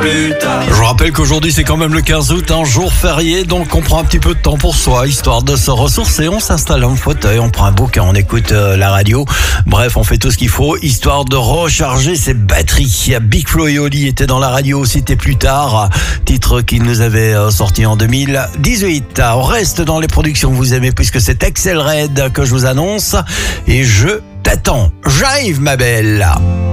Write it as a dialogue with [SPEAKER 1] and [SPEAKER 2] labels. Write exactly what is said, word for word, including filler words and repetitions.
[SPEAKER 1] plus tard.
[SPEAKER 2] Je vous rappelle qu'aujourd'hui c'est quand même le quinze août, un jour férié, donc on prend un petit peu de temps pour soi, histoire de se ressourcer. On s'installe dans le fauteuil, on prend un bouquin, on écoute euh, la radio. Bref, on fait tout ce qu'il faut, histoire de recharger ses batteries. Big Flo et Oli étaient dans la radio, c'était plus tard. Titre qu'ils nous avaient euh, sorti en deux mille dix-huit. On reste dans les productions que vous aimez, puisque c'est Axel Red que je vous annonce. Et je t'attends. J'arrive, ma belle.